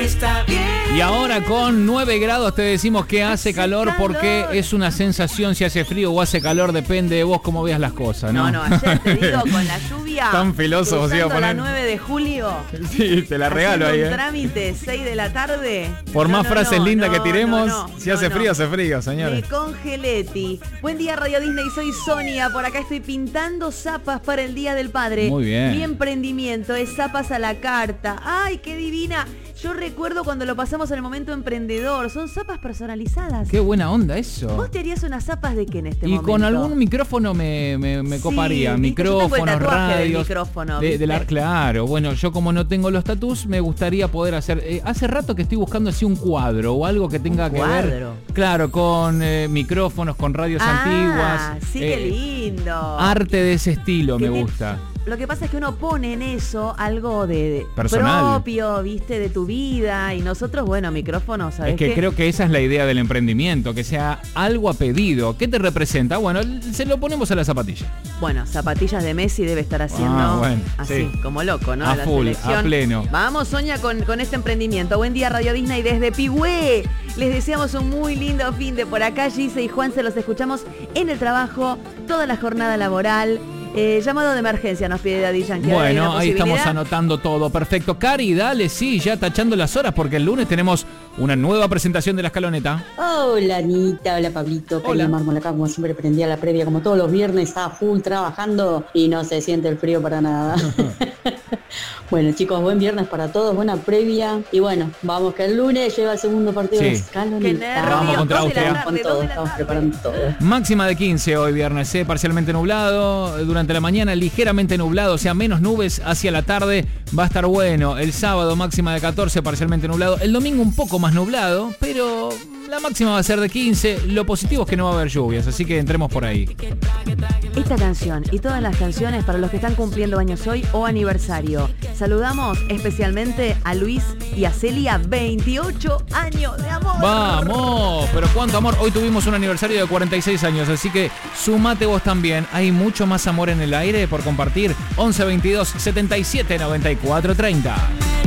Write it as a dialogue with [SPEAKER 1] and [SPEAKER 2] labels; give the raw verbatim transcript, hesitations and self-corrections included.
[SPEAKER 1] está bien.
[SPEAKER 2] Y ahora con nueve grados te decimos que hace calor porque es una sensación, si hace frío o hace calor, depende de vos cómo veas las cosas, ¿no?
[SPEAKER 3] No, no, ayer te digo, con la lluvia.
[SPEAKER 2] Tan filósofo, iba a poner.
[SPEAKER 3] La nueve de julio.
[SPEAKER 2] Sí, te la regalo ahí,
[SPEAKER 3] un
[SPEAKER 2] ¿eh?
[SPEAKER 3] trámite, seis de la tarde.
[SPEAKER 2] Por
[SPEAKER 3] no,
[SPEAKER 2] más
[SPEAKER 3] no,
[SPEAKER 2] frases
[SPEAKER 3] no,
[SPEAKER 2] lindas
[SPEAKER 3] no,
[SPEAKER 2] que tiremos,
[SPEAKER 3] no, no,
[SPEAKER 2] si
[SPEAKER 3] no,
[SPEAKER 2] hace
[SPEAKER 3] no.
[SPEAKER 2] frío, hace frío, señores.
[SPEAKER 3] Me congeleti. Buen día, Radio Disney, soy Sonia. Por acá estoy pintando zapas para el Día del Padre.
[SPEAKER 2] Muy bien.
[SPEAKER 3] Mi emprendimiento es zapas a la carta. ¡Ay, qué divina! Yo recuerdo cuando lo pasamos en el momento emprendedor. Son zapas personalizadas.
[SPEAKER 2] Qué buena onda eso.
[SPEAKER 3] ¿Vos te harías unas zapas de qué en este
[SPEAKER 2] y
[SPEAKER 3] momento?
[SPEAKER 2] Y con algún micrófono me, me, me
[SPEAKER 3] sí,
[SPEAKER 2] coparía.
[SPEAKER 3] ¿viste?
[SPEAKER 2] Micrófonos, radios.
[SPEAKER 3] Micrófono,
[SPEAKER 2] de, de la, claro, bueno, yo como no tengo los tatús, me gustaría poder hacer. Eh, hace rato que estoy buscando así un cuadro o algo que tenga
[SPEAKER 3] ¿Un
[SPEAKER 2] que
[SPEAKER 3] cuadro?
[SPEAKER 2] ver. Claro, con eh, micrófonos, con radios
[SPEAKER 3] ah,
[SPEAKER 2] antiguas.
[SPEAKER 3] Sí,
[SPEAKER 2] eh,
[SPEAKER 3] qué lindo.
[SPEAKER 2] Arte de ese estilo me
[SPEAKER 3] te...
[SPEAKER 2] gusta.
[SPEAKER 3] Lo que pasa es que uno pone en eso algo de, de
[SPEAKER 2] personal,
[SPEAKER 3] propio, viste, de tu vida. Y nosotros, bueno, micrófonos, ¿sabes?
[SPEAKER 2] Es que
[SPEAKER 3] qué?
[SPEAKER 2] creo que esa es la idea del emprendimiento, que sea algo a pedido. ¿Qué te representa? Bueno, se lo ponemos a la zapatilla.
[SPEAKER 3] Bueno, zapatillas de Messi debe estar haciendo
[SPEAKER 2] ah, bueno,
[SPEAKER 3] así,
[SPEAKER 2] sí.
[SPEAKER 3] como loco, ¿no?
[SPEAKER 2] A
[SPEAKER 3] la
[SPEAKER 2] full,
[SPEAKER 3] selección.
[SPEAKER 2] a pleno.
[SPEAKER 3] Vamos, Sonia, con, con este emprendimiento. Buen día, Radio Disney, desde Pigüé. Les deseamos un muy lindo fin de por acá. Gise y Juan se los escuchamos en el trabajo, toda la jornada laboral. Eh, llamado de emergencia nos pide Daddy Yankee.
[SPEAKER 2] Bueno, ahí estamos anotando todo. Perfecto. Cari, dale, sí, ya tachando las horas porque el lunes tenemos una nueva presentación de la escaloneta.
[SPEAKER 4] Hola Anita, hola Pablito, Cari Mármol acá como siempre prendía la previa como todos los viernes a full trabajando y no se siente el frío para nada. Bueno chicos, buen viernes para todos, buena previa y bueno, vamos que el lunes llega el segundo partido
[SPEAKER 2] sí.
[SPEAKER 4] de escaloneta.
[SPEAKER 2] Vamos contra Austria.
[SPEAKER 4] Con todo, estamos preparando todo.
[SPEAKER 2] Máxima de quince hoy viernes, ¿eh? Parcialmente nublado, durante la mañana ligeramente nublado, o sea menos nubes hacia la tarde, va a estar bueno. El sábado máxima de catorce, parcialmente nublado. El domingo un poco más nublado, pero la máxima va a ser de quince. Lo positivo es que no va a haber lluvias, así que entremos por ahí.
[SPEAKER 3] Esta canción y todas las canciones para los que están cumpliendo años hoy o aniversario. Saludamos especialmente a Luis y a Celia, veintiocho años de amor.
[SPEAKER 2] ¡Vamos! Pero cuánto amor. Hoy tuvimos un aniversario de cuarenta y seis años, así que sumate vos también. Hay mucho más amor en el aire por compartir. once veintidós setenta y siete noventa y cuatro treinta.